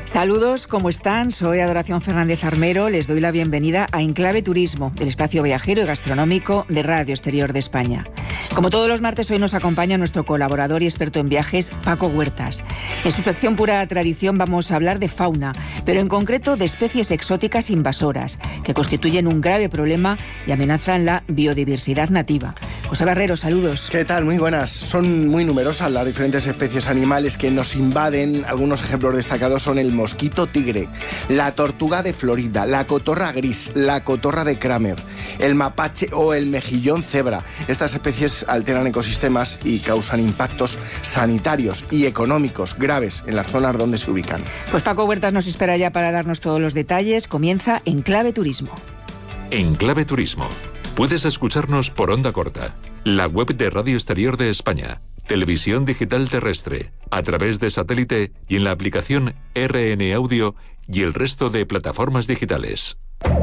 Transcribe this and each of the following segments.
Saludos, ¿cómo están? Soy Adoración Fernández Armero. Les doy la bienvenida a Enclave Turismo, el espacio viajero y gastronómico de Radio Exterior de España. Como todos los martes, hoy nos acompaña nuestro colaborador y experto en viajes, Paco Huertas. En su sección Pura Tradición vamos a hablar de fauna, pero en concreto de especies exóticas invasoras, que constituyen un grave problema y amenazan la biodiversidad nativa. José Barrero, saludos. ¿Qué tal? Muy buenas. Son muy numerosas las diferentes especies animales que nos invaden. Algunos ejemplos destacados son el mosquito tigre, la tortuga de Florida, la cotorra gris, la cotorra de Kramer, el mapache o el mejillón cebra. Estas especies alteran ecosistemas y causan impactos sanitarios y económicos graves en las zonas donde se ubican. Pues Paco Huertas nos espera ya para darnos todos los detalles. Comienza Enclave Turismo. Enclave Turismo. Puedes escucharnos por onda corta, la web de Radio Exterior de España, televisión digital terrestre, a través de satélite y en la aplicación RN Audio y el resto de plataformas digitales.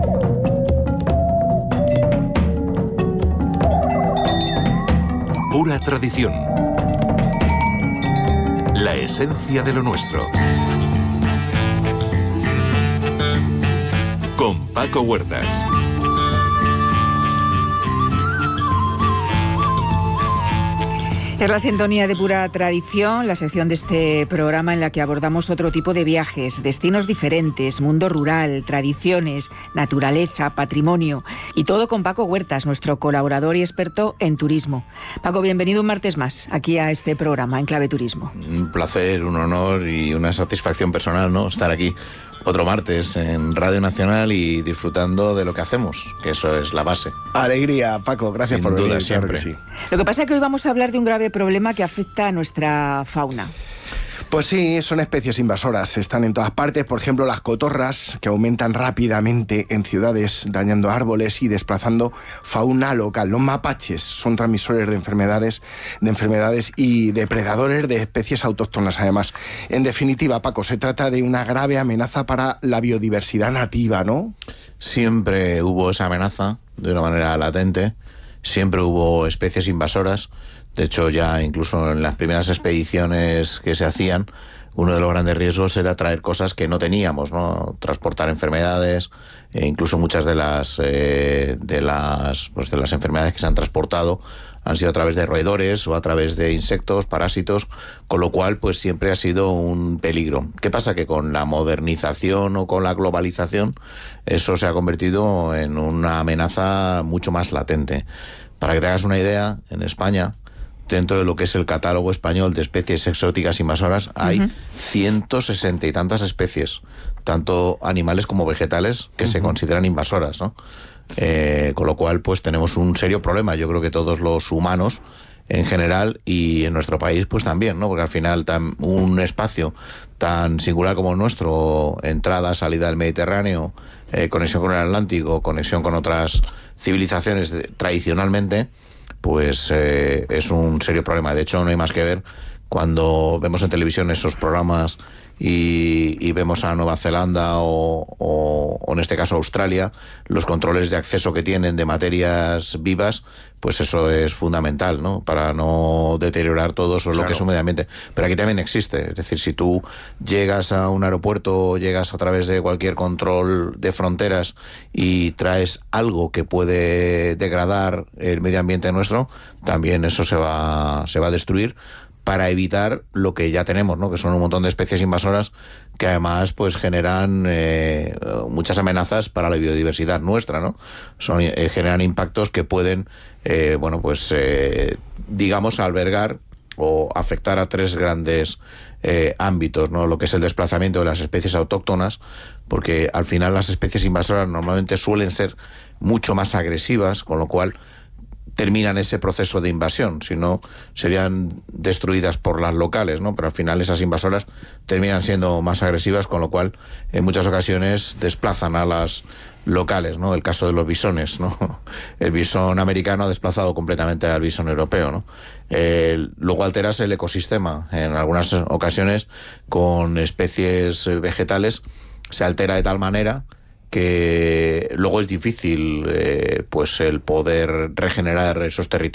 Pura tradición. La esencia de lo nuestro. Con Paco Huertas. Es la sintonía de Pura Tradición, la sección de este programa en la que abordamos otro tipo de viajes, destinos diferentes, mundo rural, tradiciones, naturaleza, patrimonio y todo con Paco Huertas, nuestro colaborador y experto en turismo. Paco, bienvenido un martes más aquí a este programa, Enclave Turismo. Un placer, un honor y una satisfacción personal, ¿no? Estar aquí otro martes en Radio Nacional y disfrutando de lo que hacemos, que eso es la base. Alegría, Paco, gracias por venir. Siempre. Claro que sí. Lo que pasa es que hoy vamos a hablar de un grave problema que afecta a nuestra fauna. Pues sí, son especies invasoras, están en todas partes. Por ejemplo, las cotorras, que aumentan rápidamente en ciudades, dañando árboles y desplazando fauna local. Los mapaches son transmisores de enfermedades y depredadores de especies autóctonas, además. En definitiva, Paco, se trata de una grave amenaza para la biodiversidad nativa, ¿no? Siempre hubo esa amenaza, de una manera latente. Siempre hubo especies invasoras. De hecho, ya incluso en las primeras expediciones que se hacían, uno de los grandes riesgos era traer cosas que no teníamos, ¿no? Transportar enfermedades, incluso muchas de las enfermedades que se han transportado han sido a través de roedores o a través de insectos, parásitos, con lo cual pues siempre ha sido un peligro. ¿Qué pasa? Que con la modernización o con la globalización eso se ha convertido en una amenaza mucho más latente. Para que te hagas una idea, en España, dentro de lo que es el catálogo español de especies exóticas invasoras, hay 160 y tantas especies, tanto animales como vegetales, que se consideran invasoras, ¿no? Con lo cual, pues tenemos un serio problema. Yo creo que todos los humanos, en general, y en nuestro país, pues también, ¿no? Porque al final, un espacio tan singular como el nuestro, entrada, salida del Mediterráneo, conexión con el Atlántico, conexión con otras civilizaciones tradicionalmente, pues es un serio problema. De hecho, no hay más que ver cuando vemos en televisión esos programas y vemos a Nueva Zelanda o en este caso Australia, los controles de acceso que tienen de materias vivas, pues eso es fundamental, ¿no? Para no deteriorar todo eso, claro, lo que es un medio ambiente. Pero aquí también existe, es decir, si tú llegas a un aeropuerto o llegas a través de cualquier control de fronteras y traes algo que puede degradar el medio ambiente nuestro, también eso se va a destruir, para evitar lo que ya tenemos, ¿no? Que son un montón de especies invasoras que además pues generan muchas amenazas para la biodiversidad nuestra, ¿no? Generan impactos que pueden, digamos, albergar o afectar a tres grandes ámbitos, ¿no? Lo que es el desplazamiento de las especies autóctonas, porque al final las especies invasoras normalmente suelen ser mucho más agresivas, con lo cual terminan ese proceso de invasión, si no serían destruidas por las locales, ¿no? Pero al final esas invasoras terminan siendo más agresivas, con lo cual en muchas ocasiones desplazan a las locales, ¿no? El caso de los bisones, ¿no? El bisón americano ha desplazado completamente al bisón europeo, ¿no? Luego alteras el ecosistema, en algunas ocasiones con especies vegetales se altera de tal manera que luego es difícil pues el poder regenerar esos territorios